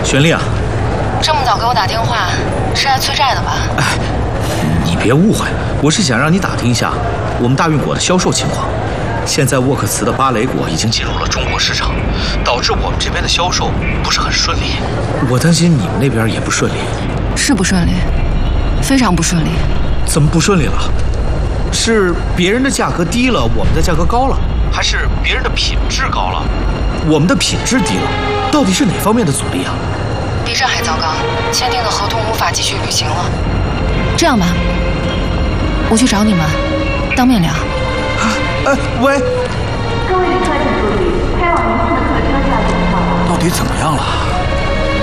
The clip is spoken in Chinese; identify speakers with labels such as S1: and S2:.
S1: 玄丽啊，
S2: 这么早给我打电话，是来催债的吧？
S1: 哎，你别误会，我是想让你打听一下我们大运果的销售情况。现在沃克茨的芭蕾果已经进入了中国市场，导致我们这边的销售不是很顺利。我担心你们那边也不顺利。
S2: 是不顺利，非常不顺利。
S1: 怎么不顺利了？是别人的价格低了，我们的价格高了，还是别人的品质高了，我们的品质低了？到底是哪方面的阻力啊？
S2: 比这还糟糕，签订的合同无法继续履行了。这样吧，我去找你们，当面聊。
S1: 喂，
S3: 各位旅客请注意，开往临近的客车下情况。
S1: 到底怎么样了？